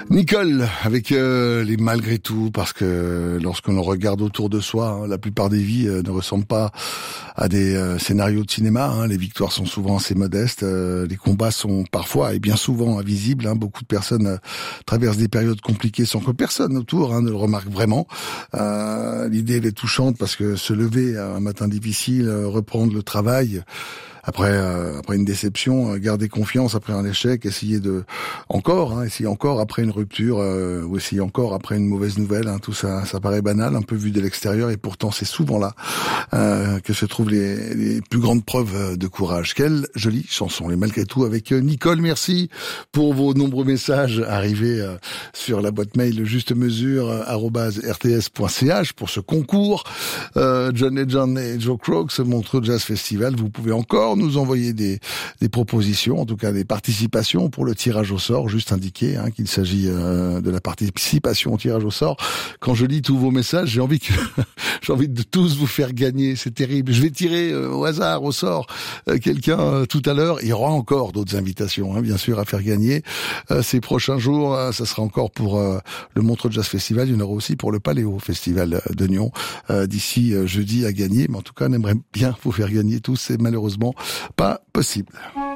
Nicole, avec les malgré tout, parce que lorsqu'on regarde autour de soi, la plupart des vies ne ressemblent pas à des scénarios de cinéma. Les victoires sont souvent assez modestes, les combats sont parfois et bien souvent invisibles. Beaucoup de personnes traversent des périodes compliquées sans que personne autour ne le remarque vraiment. L'idée elle est touchante parce que se lever un matin difficile, reprendre le travail après une déception, garder confiance après un échec, essayer encore après une rupture, ou essayer encore après une mauvaise nouvelle. Tout ça, ça paraît banal, un peu vu de l'extérieur, et pourtant c'est souvent là que se trouvent les plus grandes preuves de courage. Quelle jolie chanson, les malgré tout avec Nicole. Merci pour vos nombreux messages arrivés sur la boîte mail justemesure@rts.ch pour ce concours John Legend et Joe Croaks Montreux Jazz Festival. Vous pouvez encore nous envoyer des propositions, en tout cas des participations pour le tirage au sort, juste indiquer qu'il s'agit de la participation au tirage au sort. Quand je lis tous vos messages, j'ai envie de tous vous faire gagner, c'est terrible. Je vais tirer au hasard, au sort, quelqu'un tout à l'heure. Il y aura encore d'autres invitations, bien sûr, à faire gagner. Ces prochains jours, ça sera encore pour le Montreux Jazz Festival, il y en aura aussi pour le Paléo Festival de Nyon, d'ici jeudi à gagner. Mais en tout cas, on aimerait bien vous faire gagner tous, c'est malheureusement pas possible.